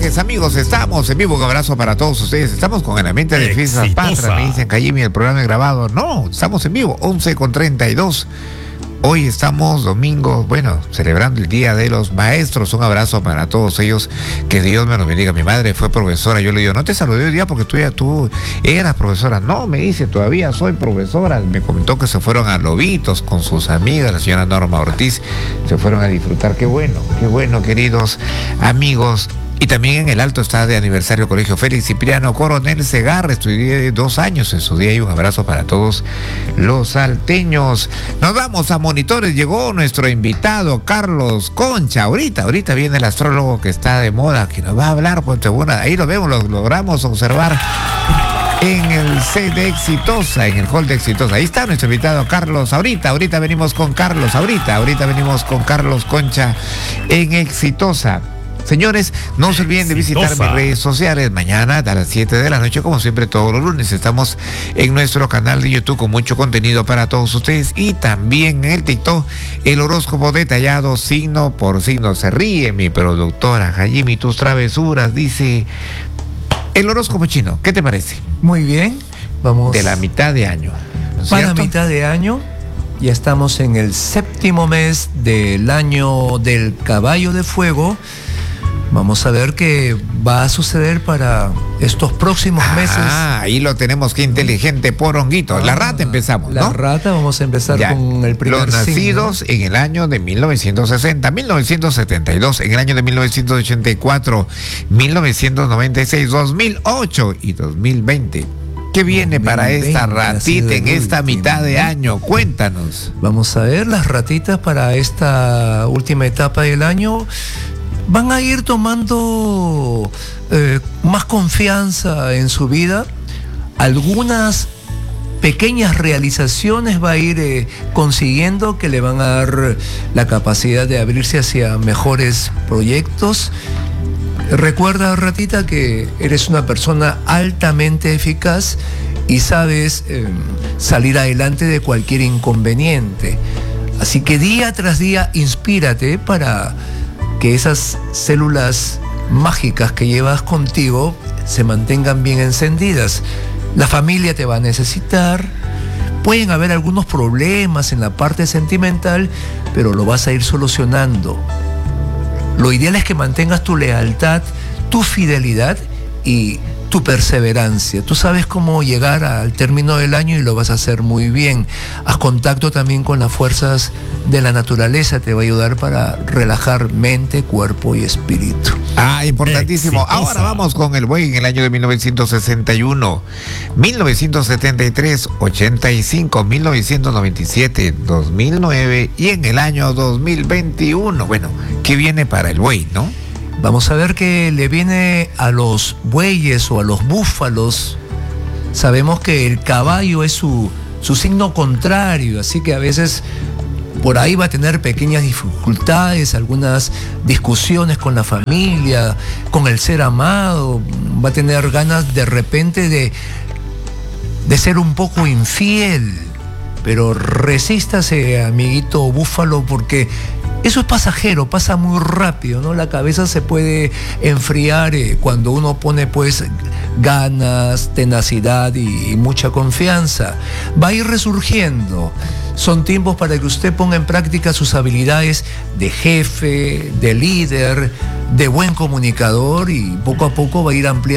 mensajes, amigos. Estamos en vivo. Un abrazo para todos ustedes. Estamos con el ambiente de Fiestas Patras. Me dicen que allí el programa es grabado. No, estamos en vivo. 11:32. Hoy estamos domingo, celebrando el Día de los Maestros. Un abrazo para todos ellos. Que Dios me los bendiga. Mi madre fue profesora. Yo le digo, no te saludé hoy día porque tú eras profesora. No, me dice, todavía soy profesora. Me comentó que se fueron a Lobitos con sus amigas, la señora Norma Ortiz. Se fueron a disfrutar. Qué bueno, queridos amigos. Y también en el Alto está de aniversario Colegio Félix Cipriano Coronel Segarra. Estudié 2 años en su día y un abrazo para todos los salteños. Nos vamos a monitores. Llegó nuestro invitado Carlos Concha. Ahorita viene el astrólogo que está de moda, que nos va a hablar. Ahí lo vemos, lo logramos observar en el set de Exitosa, en el hall de Exitosa. Ahí está nuestro invitado Carlos. Ahorita venimos con Carlos. Ahorita venimos con Carlos Concha en Exitosa. Señores, no se olviden de visitar mis redes sociales. Mañana a las 7 de la noche, como siempre, todos los lunes, estamos en nuestro canal de YouTube con mucho contenido para todos ustedes. Y también en el TikTok, el horóscopo detallado, signo por signo. Se ríe mi productora, Hajimi, tus travesuras, dice el horóscopo chino. ¿Qué te parece? Muy bien, vamos. De la mitad de año. Para mitad de año, ya estamos en el 7º mes del año del Caballo de Fuego. Vamos a ver qué va a suceder para estos próximos meses. Ahí lo tenemos, qué inteligente, poronguito. La rata empezamos, ¿no? La rata, vamos a empezar con el primer Los nacidos signo. En el año de 1960, 1972, en el año de 1984, 1996, 2008 y 2020. ¿Qué viene 2020, para esta ratita en esta mitad de año? Cuéntanos. Vamos a ver, las ratitas para esta última etapa del año van a ir tomando más confianza en su vida. Algunas pequeñas realizaciones va a ir consiguiendo que le van a dar la capacidad de abrirse hacia mejores proyectos. Recuerda, ratita, que eres una persona altamente eficaz y sabes salir adelante de cualquier inconveniente. Así que día tras día inspírate para que esas células mágicas que llevas contigo se mantengan bien encendidas. La familia te va a necesitar. Pueden haber algunos problemas en la parte sentimental, pero lo vas a ir solucionando. Lo ideal es que mantengas tu lealtad, tu fidelidad y tu perseverancia. Tú sabes cómo llegar al término del año y lo vas a hacer muy bien. Haz contacto también con las fuerzas de la naturaleza, te va a ayudar para relajar mente, cuerpo y espíritu. Importantísimo. Exitosa. Ahora vamos con el buey en el año de 1961, 1973, 85, 1997, 2009 y en el año 2021. ¿Qué viene para el buey, no? Vamos a ver qué le viene a los bueyes o a los búfalos. Sabemos que el caballo es su signo contrario, así que a veces por ahí va a tener pequeñas dificultades, algunas discusiones con la familia, con el ser amado. Va a tener ganas de repente de ser un poco infiel. Pero resístase, amiguito búfalo, porque eso es pasajero, pasa muy rápido, ¿no? La cabeza se puede enfriar cuando uno pone ganas, tenacidad y mucha confianza. Va a ir resurgiendo. Son tiempos para que usted ponga en práctica sus habilidades de jefe, de líder, de buen comunicador, y poco a poco va a ir ampliando